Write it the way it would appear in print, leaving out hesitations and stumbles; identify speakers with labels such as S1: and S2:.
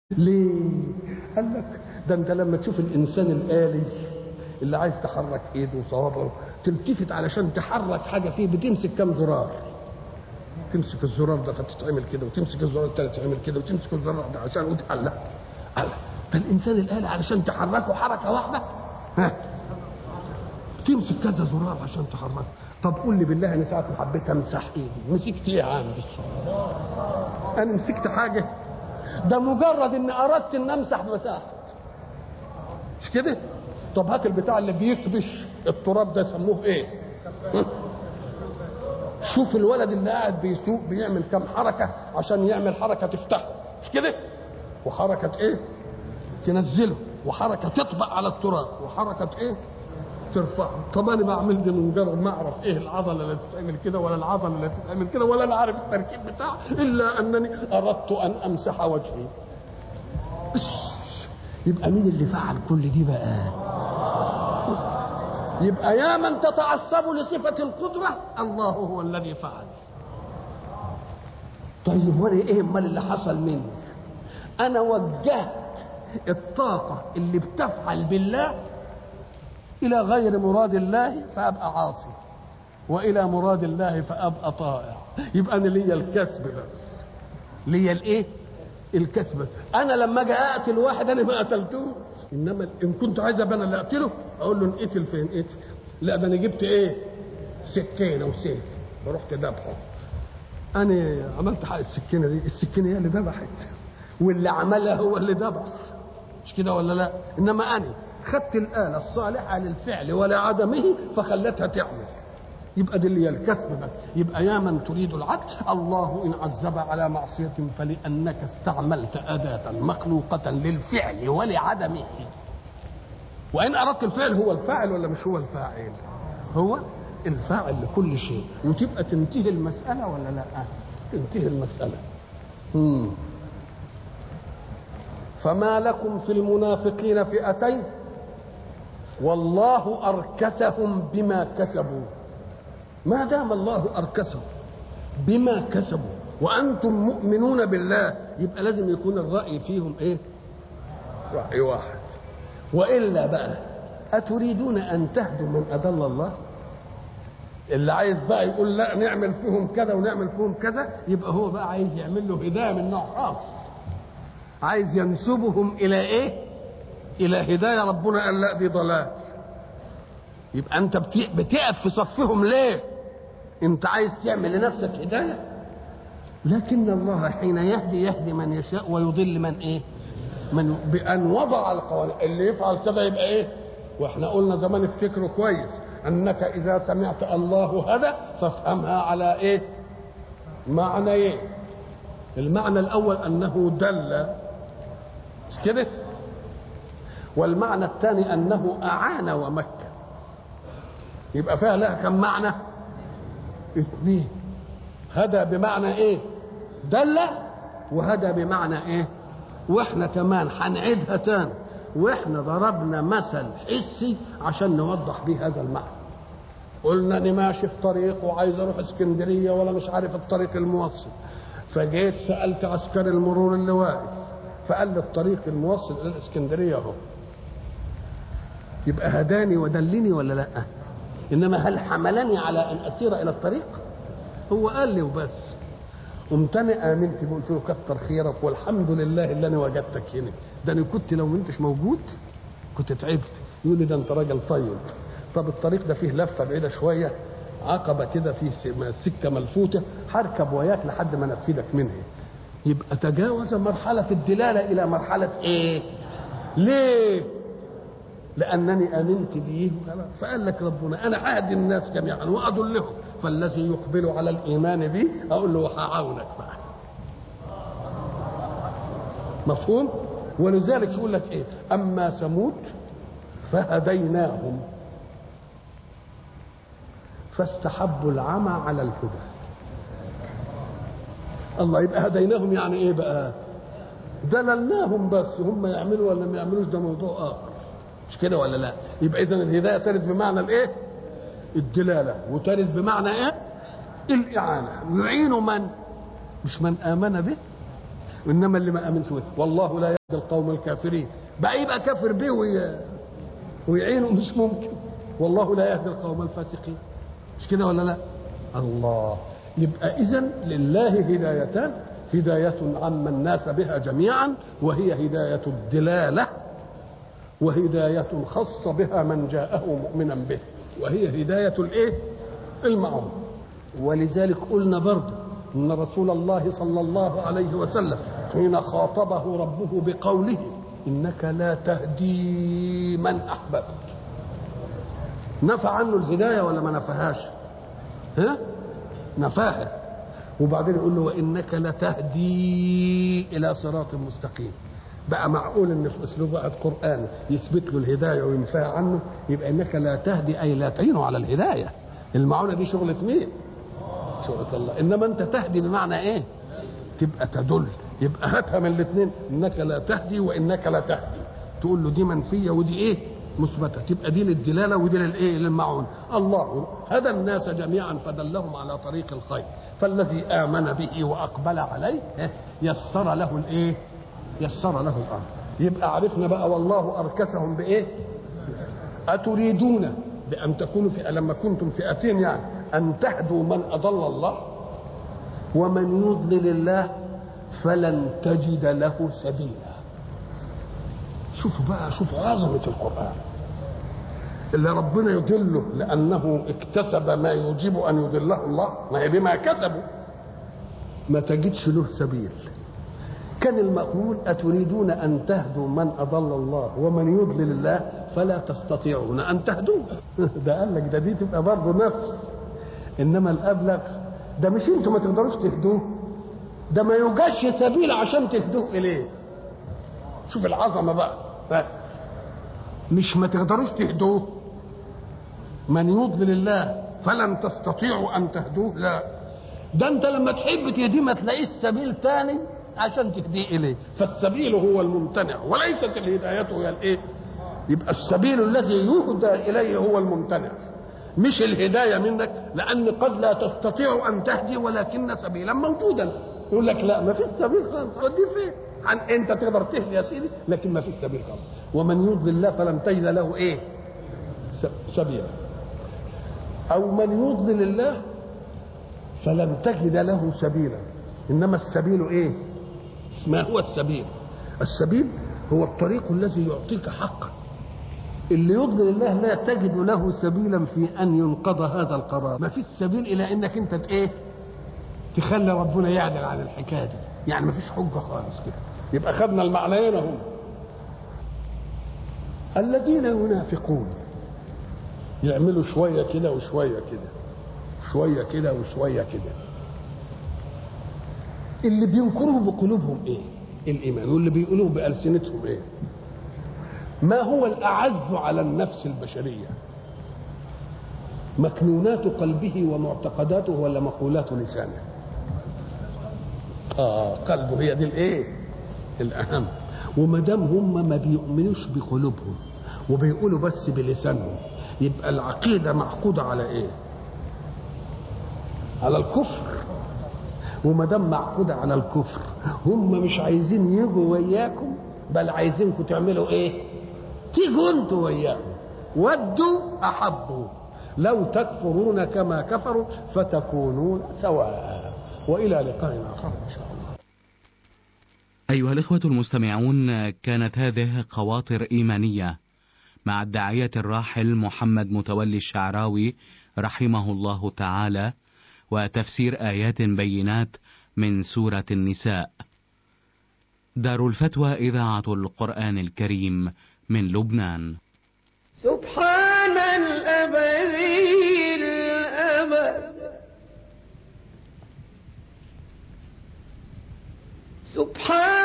S1: ليه؟ قال لك ده انت لما تشوف الانسان الآلي اللي عايز تحرك ايده وصوابعه تلتفت علشان تحرك حاجه فيه بتمسك كام زرار. تمسك الزرار ده فتتعمل كده، وتمسك الزرار الثاني تعمل كده، وتمسك الزرار ده عشان وتحلق. فالانسان الآلي علشان تحركه حركه واحده تمسك كذا زرار عشان تحركه. طب قول لي بالله انا ساعه ما حبيت امسح ايدي مسكت ايه عندي؟ انا مسكت حاجه؟ ده مجرد ان اردت ان امسح مساحه، مش كده؟ طب هات البتاع اللي بيكبش التراب ده يسموه ايه؟ شوف الولد اللي قاعد بيسوق بيعمل كام حركه عشان يعمل حركه تفتحه، مش كده؟ وحركه ايه؟ تنزله، وحركه تطبق على التراب، وحركه ايه؟ ترفعه. طب انا بعمل دي من مجرد ما اعرف ايه العضله اللي تتعمل كده ولا العضله اللي تتعمل كده، ولا انا عارف التركيب بتاعها، الا انني اردت ان امسح وجهي. يبقى مين اللي فعل كل دي بقى؟ يبقى يا من تتعصب لصفه القدره، الله هو الذي فعل. طيب وانا ايه امال اللي حصل مني؟ انا وجهت الطاقه اللي بتفعل بالله الى غير مراد الله فابقى عاصي، والى مراد الله فابقى طائع. يبقى انا ليا الكسب بس، ليا الايه؟ الكسب بس. انا لما اجي اقتل واحد انا ما قتلتوش، انما ان كنت عايز ابقى انا اللي اقتله اقول له انقتل فين؟ قتل؟ لا ده انا جبت ايه؟ سكينه وسيف ورحت ذبحه. انا عملت حق السكينه دي، السكينه هي اللي ذبحت، واللي عملها هو اللي ذبح، مش كده ولا لا؟ انما انا خدت الآلة الصالحة للفعل ولعدمه فخلتها تعمل. يبقى دي اللي هي الكسب بس. يبقى يا من تريد العدل، الله إن عذب على معصية فلأنك استعملت أداة مخلوقة للفعل ولعدمه. وإن أردت الفعل هو الفاعل ولا مش هو الفاعل؟ هو الفاعل لكل شيء. وتبقى تنتهي المسألة ولا لا؟ تنتهي المسألة. فما لكم في المنافقين فئتين والله أركسهم بما كسبوا. ما دام الله أركسهم بما كسبوا وأنتم مؤمنون بالله، يبقى لازم يكون الرأي فيهم إيه؟ رأي واحد. وإلا بقى أتريدون أن تهدوا من أضل الله؟ اللي عايز بقى يقول لا نعمل فيهم كذا ونعمل فيهم كذا، يبقى هو بقى عايز يعمل له هداية من نوع خاص، عايز ينسبهم إلى إيه؟ إلى هداية ربنا قال لا دي ضلال. يبقى أنت بتقف في صفهم ليه؟ أنت عايز تعمل لنفسك هداية؟ لكن الله حين يهدي من يشاء ويضل من إيه؟ من بأن وضع القوانين. اللي يفعل كذا يبقى إيه؟ وإحنا قلنا زمان افتكروا كويس أنك إذا سمعت الله هدى فافهمها على إيه؟ معنى إيه؟ المعنى الأول أنه دل، مش كده؟ والمعنى الثاني أنه أعان ومكن. يبقى فيها لها كم معنى؟ اثنين. هدى بمعنى ايه؟ دل، وهدى بمعنى ايه؟ واحنا كمان هنعيدها تاني، واحنا ضربنا مثل حسي عشان نوضح بيه هذا المعنى. قلنا اني ماشي في طريق وعايز اروح اسكندريه ولا مش عارف الطريق الموصل، فجيت سالت عسكري المرور اللي واقف فقال لي الطريق الموصل الى الاسكندريه اهو. يبقى هداني ودلني ولا لا؟ انما هل حملني على ان اسير الى الطريق؟ هو قال لي وبس. قمت انا امنت قلت له كتر خيرك والحمد لله اللي انا وجدتك هنا، ده انا كنت لو ما انتش موجود كنت تعبت. يقول لي ده انت راجل طيب. طب الطريق ده فيه لفه بعيده شويه، عقبه كده فيه سكه ملفوته، هركب وياك لحد ما انفذك منها. يبقى تجاوز مرحله الدلاله الى مرحله ايه؟ ليه؟ لأنني آمنت به. فقال لك ربنا أنا أهدي الناس جميعا وأضلهم، فالذي يقبل على الإيمان به أقول له هعاونك بقى. مفهوم؟ ولذلك يقول لك إيه؟ أما ثمود فهديناهم فاستحبوا العمى على الهدى. الله. يبقى هديناهم يعني إيه بقى؟ دللناهم بس، هم يعملوا ولا ما يعملوش ده موضوع آخر، مش كده ولا لا؟ يبقى اذا الهدايه ترد بمعنى الايه؟ الدلاله، وترد بمعنى ايه؟ الاعانه. يعين من؟ مش من امن به. وانما اللي ما امنش والله لا يهدي القوم الكافرين، بقى يبقى كافر به ويعينه مش ممكن. والله لا يهدي القوم الفاسقين، مش كده ولا لا؟ الله. يبقى اذن لله هدايتان، هداية عم الناس بها جميعا وهي هداية الدلالة، وهداية خاصة بها من جاءه مؤمنا به وهي هداية الايه؟ المعون. ولذلك قلنا برضه ان رسول الله صلى الله عليه وسلم حين خاطبه ربه بقوله انك لا تهدي من احببت، نفى عنه الهدايه ولا ما نفهاش؟ ها؟ نفاها. وبعدين يقول له وانك لتهدي الى صراط مستقيم. بقى معقول ان في اسلوب القران يثبت له الهدايه وينفيها عنه؟ يبقى انك لا تهدي اي لا تعين على الهدايه. المعونه دي شغله مين؟ شغله الله. انما انت تهدي بمعنى ايه؟ تبقى تدل. يبقى هاتها من الاثنين، انك لا تهدي وانك لا تهدي، تقول له دي منفيه ودي ايه؟ مثبته. تبقى دي للدلاله ودي للايه؟ للمعون. الله هدى الناس جميعا فدلهم على طريق الخير، فالذي امن به واقبل عليه يسر له الايه؟ يسر له الامر. يبقى عرفنا بقى والله اركسهم بايه؟ اتريدون بان تكونوا في لما كنتم فئتين يعني ان تهدوا من اضل الله ومن يضلل الله فلن تجد له سبيلا. شوفوا بقى، شوفوا عظمه القران. اللي ربنا يضله لانه اكتسب ما يوجب ان يضله الله، ما هي بما كسبوا، ما تجدش له سبيل. كان المقول اتريدون ان تهدوا من اضل الله ومن يضلل الله فلا تستطيعون ان تهدوه. ده قال لك ده دي تبقى برضه نفس. انما الابلغ ده مش انتوا ما تقدروش تهدوه، ده ما يوجدش سبيل عشان تهدوه اليه. شوف العظمه بقى. مش ما تقدروش تهدوه، من يضلل الله فلن تستطيعوا ان تهدوه، لا، ده انت لما تحب تهديه ما تلاقيش سبيل تاني عشان تهديه اليه، فالسبيل هو الممتنع وليست الهدايه هي الايه؟ يبقى السبيل الذي يهدى اليه هو الممتنع، مش الهدايه منك، لان قد لا تستطيع ان تهدي ولكن سبيلا موجودا. يقول لك لا ما فيش سبيل خالص، ودي فين؟ انت تقدر تهدي يا سيدي لكن ما فيش سبيل خالص. ومن يضلل الله فلن تجد له ايه؟ سبيلا. او من يضلل الله فلن تجد له سبيلا. انما السبيل ايه؟ ما هو السبيل؟ السبيل هو الطريق الذي يعطيك حقا. اللي يضلل الله لا تجد له سبيلا في ان ينقضى هذا القرار، ما فيش سبيل الى انك انت ايه؟ تخلي ربنا يعدل عن الحكايه دي، يعني ما فيش حجه خالص كده. يبقى خدنا المعنيين هم. الذين ينافقون يعملوا شويه كده وشويه كده، شويه كده وشويه كده. اللي بينكروا بقلوبهم ايه؟ الايمان. واللي بيقولوه بألسنتهم ايه؟ ما هو الأعز على النفس البشرية؟ مكنونات قلبه ومعتقداته ولا مقولات لسانه؟ قلبه، هي دي الايه؟ الأهم. وما دام هم ما بيؤمنوش بقلوبهم وبيقولوا بس بلسانهم، يبقى العقيدة معقودة على ايه؟ على الكفر. وما دام معقودة على الكفر، هم مش عايزين يجوا وياكم، بل عايزينكم تعملوا ايه؟ تيجوا انتوا وياهم. ودوا احبوا لو تكفرون كما كفروا فتكونون سواء. والى لقاء اخر ان شاء الله.
S2: ايها الاخوة المستمعون، كانت هذه خواطر ايمانية مع الداعية الراحل محمد متولي الشعراوي رحمه الله تعالى، وتفسير آيات بينات من سورة النساء. دار الفتوى إذاعة القرآن الكريم من لبنان.
S3: سبحان الأبدي الأبد، سبحان